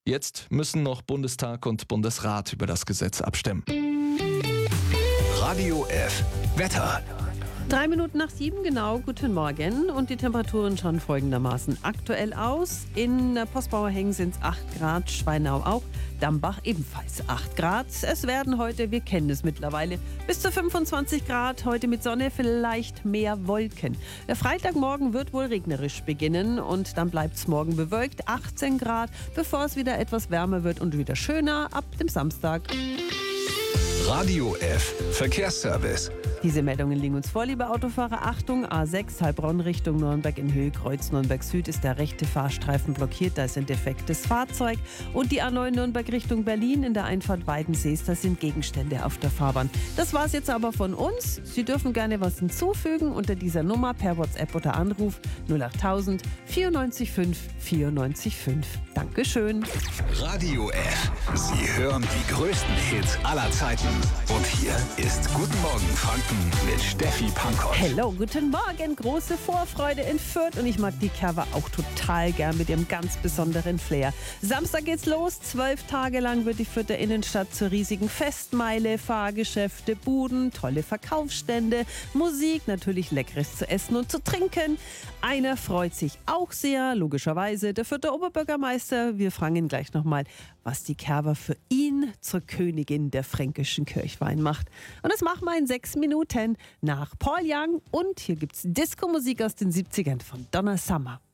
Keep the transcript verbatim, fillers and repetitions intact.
Jetzt müssen noch Bundestag und Bundesrat über das Gesetz abstimmen. Radio F. Wetter. Drei Minuten nach sieben, genau, guten Morgen. Und die Temperaturen schauen folgendermaßen aktuell aus. In Postbauerhengen sind es acht Grad, Schweinau auch, Dambach ebenfalls acht Grad. Es werden heute, wir kennen es mittlerweile, bis zu fünfundzwanzig Grad. Heute mit Sonne, vielleicht mehr Wolken. Der Freitagmorgen wird wohl regnerisch beginnen und dann bleibt es morgen bewölkt, achtzehn Grad, bevor es wieder etwas wärmer wird und wieder schöner ab dem Samstag. Radio F. Verkehrsservice. Diese Meldungen liegen uns vor, liebe Autofahrer. Achtung, A sechs, Heilbronn Richtung Nürnberg in Höhe, Kreuz Nürnberg Süd ist der rechte Fahrstreifen blockiert, da ist ein defektes Fahrzeug. Und die A neun Nürnberg Richtung Berlin in der Einfahrt Weidensees, da sind Gegenstände auf der Fahrbahn. Das war's jetzt aber von uns. Sie dürfen gerne was hinzufügen unter dieser Nummer per WhatsApp oder Anruf null achttausend vierundneunzig fünf vierundneunzig fünf. Dankeschön. Radio F. Sie hören die größten Hits aller Zeiten. Und hier ist Guten Morgen Franken mit Steffi Pankow. Hello, guten Morgen. Große Vorfreude in Fürth und ich mag die Kerwa auch total gern mit ihrem ganz besonderen Flair. Samstag geht's los. Zwölf Tage lang wird die Fürther Innenstadt zur riesigen Festmeile. Fahrgeschäfte, Buden, tolle Verkaufsstände, Musik, natürlich Leckeres zu essen und zu trinken. Einer freut sich auch sehr, logischerweise, der Fürther Oberbürgermeister. Wir fragen ihn gleich nochmal, was die Kerwa für ihn zur Königin der fränkischen Kirchwein macht. Und das machen wir in sechs Minuten nach Paul Young. Und hier gibt's Disco-Musik aus den siebzigern von Donna Summer.